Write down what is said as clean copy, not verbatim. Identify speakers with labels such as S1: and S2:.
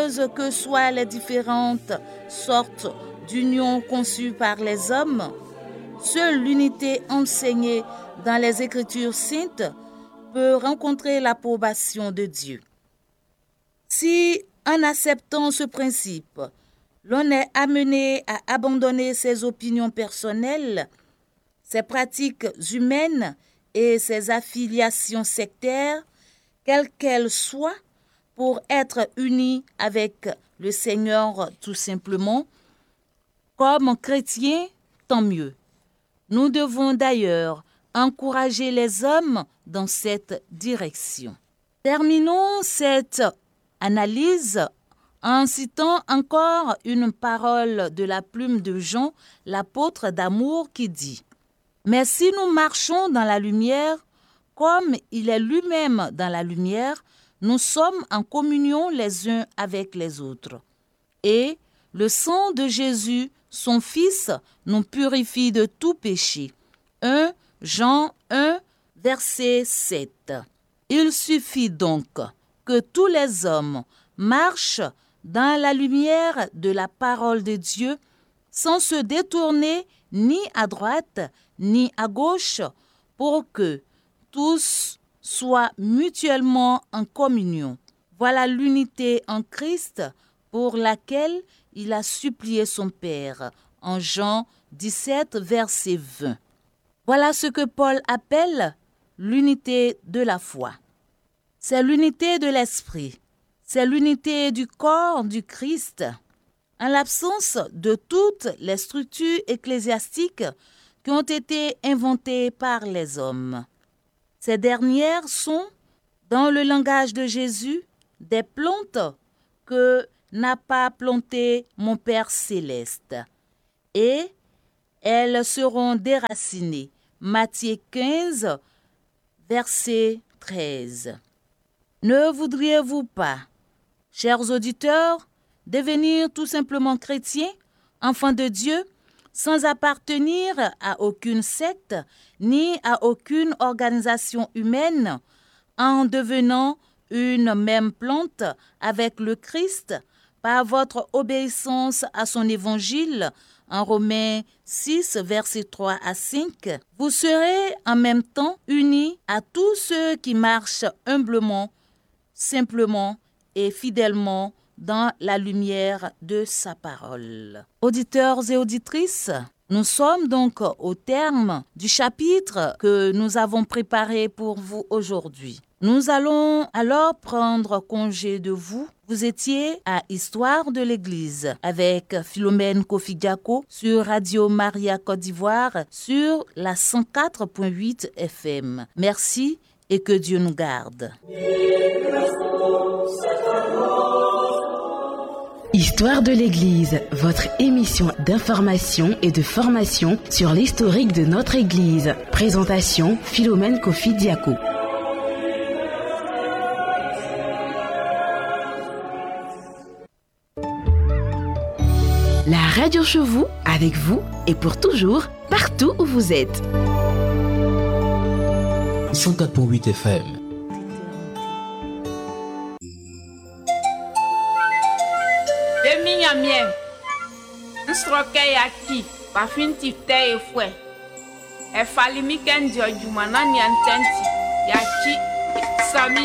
S1: Que soient les différentes sortes d'unions conçues par les hommes, seule l'unité enseignée dans les Écritures saintes peut rencontrer l'approbation de Dieu. Si, en acceptant ce principe, l'on est amené à abandonner ses opinions personnelles, ses pratiques humaines et ses affiliations sectaires, quelles qu'elles soient, pour être unis avec le Seigneur tout simplement, comme chrétiens, tant mieux. Nous devons d'ailleurs encourager les hommes dans cette direction. Terminons cette analyse en citant encore une parole de la plume de Jean, l'apôtre d'amour, qui dit « Mais si nous marchons dans la lumière, comme il est lui-même dans la lumière, nous sommes en communion les uns avec les autres. Et le sang de Jésus, son Fils, nous purifie de tout péché. » 1 Jean 1, verset 7. Il suffit donc que tous les hommes marchent dans la lumière de la parole de Dieu sans se détourner ni à droite ni à gauche pour que tous soient mutuellement en communion. Voilà l'unité en Christ pour laquelle il a supplié son Père en Jean 17, verset 20. Voilà ce que Paul appelle l'unité de la foi. C'est l'unité de l'esprit. C'est l'unité du corps du Christ. En l'absence de toutes les structures ecclésiastiques qui ont été inventées par les hommes. Ces dernières sont, dans le langage de Jésus, des plantes que n'a pas plantées mon Père céleste. Et elles seront déracinées. Matthieu 15, verset 13. Ne voudriez-vous pas, chers auditeurs, devenir tout simplement chrétiens, enfants de Dieu, sans appartenir à aucune secte ni à aucune organisation humaine, en devenant une même plante avec le Christ par votre obéissance à son évangile en Romains 6, versets 3 à 5, vous serez en même temps unis à tous ceux qui marchent humblement, simplement et fidèlement dans la lumière de sa parole. Auditeurs et auditrices, nous sommes donc au terme du chapitre que nous avons préparé pour vous aujourd'hui. Nous allons alors prendre congé de vous. Vous étiez à Histoire de l'Église avec Philomène Kofi Diako sur Radio Maria Côte d'Ivoire sur la 104.8 FM. Merci et que Dieu nous garde.
S2: Histoire de l'Église, votre émission d'information et de formation sur l'historique de notre Église. Présentation Philomène Kofi Diako. La radio chez vous, avec vous et pour toujours, partout où vous êtes.
S3: 104.8 FM.
S4: Mien, un stroke yaki, parfum tifte et fouet. E fali mi ken di ojuma na ni antenti, yaki, sami.